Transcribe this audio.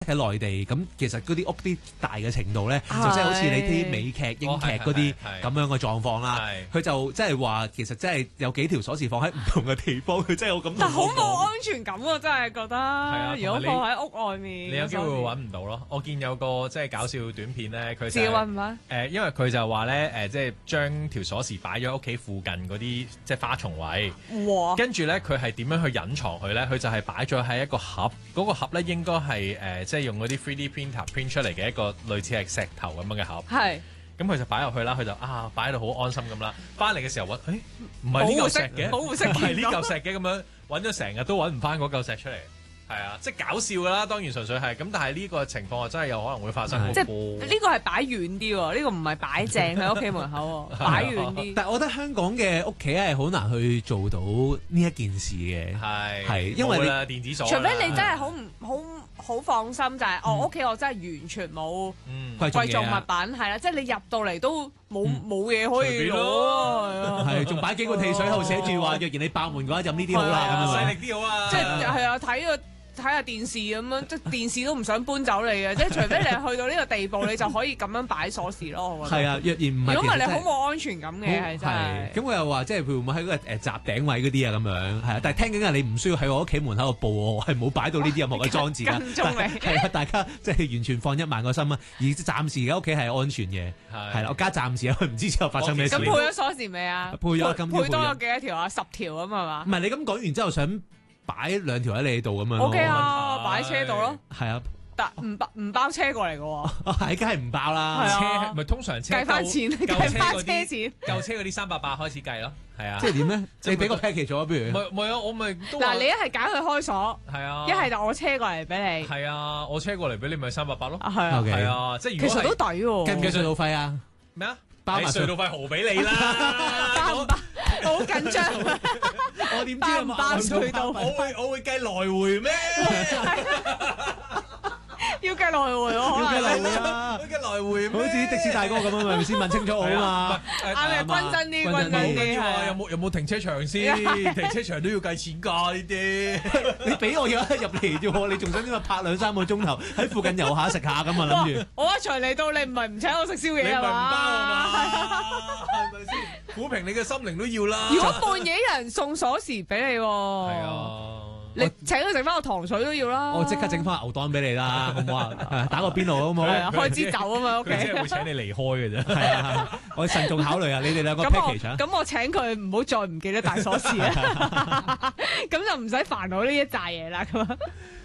喺內地咁，其實嗰啲屋啲大嘅程度咧，就即係好似你啲美劇、英劇嗰啲咁樣嘅狀況啦。佢就即係話，其實真係有幾條鎖匙放喺唔同嘅地方，佢真係好咁。 但好冇安全感喎，真係覺得。如果放喺屋外面， 你有機會揾唔到咯。我見有個即係搞笑短片咧，佢自己揾唔翻。 因為佢就話咧即係將條鎖匙擺咗喺屋企附近嗰啲即係花叢位。 哇！ 跟住咧，佢係點樣去隱藏佢咧？佢就係擺咗喺一個盒，嗰個盒咧應該係即係用嗰啲 3D printer print 出嚟嘅一個類似係石頭咁樣嘅盒。 係。 咁佢就擺入去啦，佢就擺喺度好安心咁啦。翻嚟嘅時候揾，唔係呢嚿石嘅， 保護色唔係呢嚿石嘅咁樣揾咗成日都揾唔翻嗰嚿石出嚟。係啊，即係搞笑㗎啦，當然純粹係咁，但係呢個情況真係有可能會發生。 即係呢個係擺遠啲喎，呢個唔係擺正喺屋企門口喎，擺遠啲。 但係我覺得香港嘅屋企係好難去做到呢一件事嘅，係因為你電子鎖， 除非你真係好放心，就係我屋企我真係完全冇貴重物品，係啦，即係你入到嚟都冇嘢可以攞， 係仲擺幾個汽水後寫住話，若然你爆門嘅話，飲呢啲好啦，咁樣細力啲好啊， 即係係啊睇下電視咁樣，即係電視都唔想搬走你嘅，即係除非你去到呢個地步，你就可以咁樣擺鎖匙咯。我覺得係啊，若然唔係， 如果唔係你好冇安全感嘅，係真係。 咁我又話，即係會唔會喺嗰個閘頂位嗰啲啊咁樣，係啊。但係聽緊係你唔需要喺我屋企門口度報我係冇擺到呢啲任何嘅裝置㗎。 跟蹤你係啊，大家即係完全放一萬個心啊！而暫時而家屋企係安全嘅，係啦。我家暫時啊，唔知之後發生咩事。 咁配咗鎖匙未啊？ 配咗， 配多咗幾多條啊？10條咁係嘛？ 唔係你咁講完之後想擺2條喺你度咁樣 OK 啊，擺喺車度咯。 係啊， 但唔包車過嚟嘅喎。 係梗係唔包啦。 車咪通常車計翻錢，計翻車錢。 舊車嗰啲388開始計咯，係啊。 即係點咧？你俾個 package 咗不如？ 唔係啊，我咪嗱，你一係揀佢開鎖， 係啊， 一係就我車過嚟俾你。 係啊，我車過嚟俾你咪388咯。 係啊， 係啊，即係其實都抵喎。 計唔計隧道費啊？ 咩啊？ 包埋隧道費豪俾你啦。 包唔包？好緊張。 我點知包隧道？ 我會計來回咩？ 要計來回喎， 要計來回啊！ 要計來回咩？ 好似的士大哥咁啊嘛，咪先問清楚好啊嘛。 啱嘅，均真啲，均真啲。 有冇停車場先？停車場都要計錢㗎呢啲。 你俾我有得入嚟啫喎，你仲想點啊？拍2-3個鐘頭喺附近遊下食下咁啊，諗住。 我一場嚟到，你唔係唔請我食宵夜啊嘛？ 你唔包啊嘛？係咪先？撫平你嘅心靈都要啦。 如果半夜有人送鎖匙俾你喎，係啊。 你請佢食翻個糖水都要啦。 我即刻整翻牛檔俾你啦，好唔好啊？打個邊爐好唔好？ 開支酒啊嘛，屋企。 佢真係會請你離開嘅啫。 係啊，我慎重考慮啊，你哋兩個 package 啊。 咁我請佢唔好再唔記得帶鎖匙啊，咁就唔使煩惱呢一紮嘢啦。咁